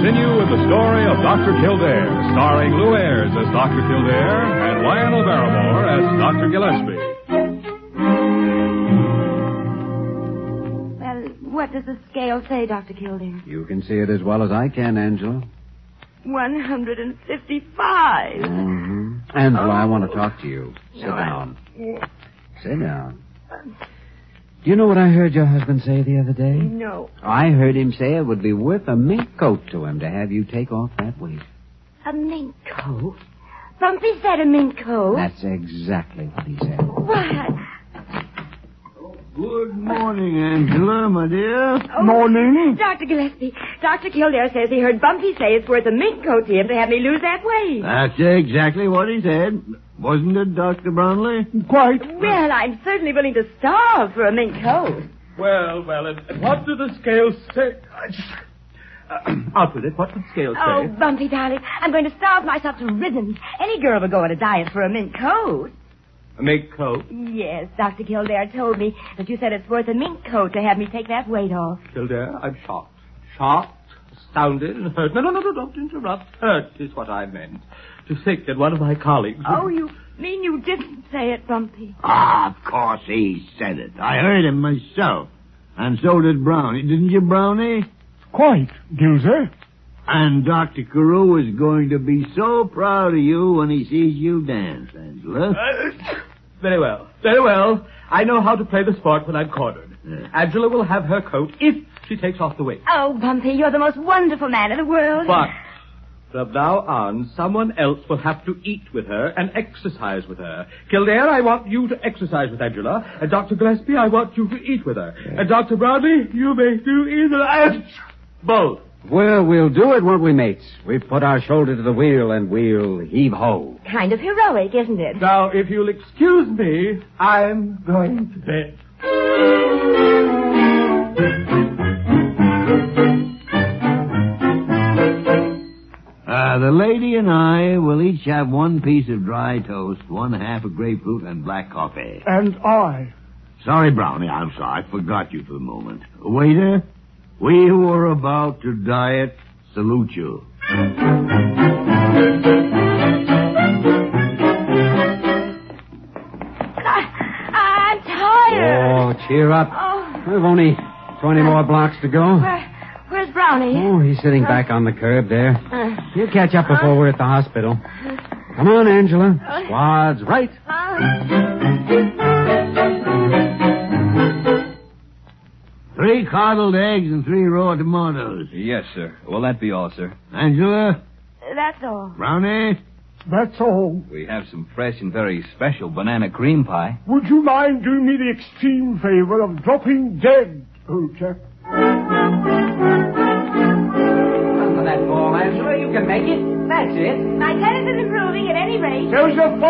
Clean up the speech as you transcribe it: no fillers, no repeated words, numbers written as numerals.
continue with the story of Dr. Kildare, starring Lou Ayres as Dr. Kildare and Lionel Barrymore as Dr. Gillespie. Well, what does the scale say, Dr. Kildare? You can see it as well as I can, Angela. 155. Angela, I want to talk to you. Sit down. Sit down. Do you know what I heard your husband say the other day? No. I heard him say it would be worth a mink coat to him to have you take off that weight. A mink coat? Bumpy said a mink coat. That's exactly what he said. Why? Good morning, Angela, my dear. Morning. Dr. Gillespie, Dr. Kildare says he heard Bumpy say it's worth a mink coat to him to have me lose that weight. That's exactly what he said. Wasn't it, Dr. Brownlee? Quite. Well, I'm certainly willing to starve for a mink coat. Well, and what do the scales say? Out with it. What did the scales say? Oh, Bumpy, darling, I'm going to starve myself to ribbons. Any girl would go on a diet for a mink coat. A mink coat? Yes, Dr. Kildare told me that you said it's worth a mink coat to have me take that weight off. Kildare, I'm shocked. Shocked, astounded, and hurt. No, don't interrupt. Hurt is what I meant. To think that one of my colleagues... Oh, you mean you didn't say it, Bumpy? Ah, of course he said it. I heard him myself. And so did Brownie. Didn't you, Brownie? Quite, Gilzer. And Dr. Carew is going to be so proud of you when he sees you dance, Angela. Very well. I know how to play the sport when I'm cornered. Yeah. Angela will have her coat if she takes off the weight. Oh, Bumpy, you're the most wonderful man in the world. But from now on, someone else will have to eat with her and exercise with her. Kildare, I want you to exercise with Angela. And Dr. Gillespie, I want you to eat with her. Yeah. And Dr. Brownlee, you may do either. Both. Well, we'll do it, won't we, mates? We've put our shoulder to the wheel and we'll heave-ho. Kind of heroic, isn't it? Now, if you'll excuse me, I'm going to bed. The lady and I will each have one piece of dry toast, 1/2 a grapefruit, and black coffee. And I. Sorry, Brownie, I'm sorry. I forgot you for a moment. Waiter, we who are about to diet salute you. I'm tired. Oh, cheer up. Oh. We've only 20 more blocks to go. Where's Brownie? Oh, he's sitting back on the curb there. He'll catch up before we're at the hospital. Come on, Angela. Squad's right. 3 coddled eggs and 3 raw tomatoes. Yes, sir. Will that be all, sir? Angela? That's all. Brownie? That's all. We have some fresh and very special banana cream pie. Would you mind doing me the extreme favor of dropping dead, old chap? Run for that ball, Angela. You can make it. That's it. My tennis is improving at any rate. There's your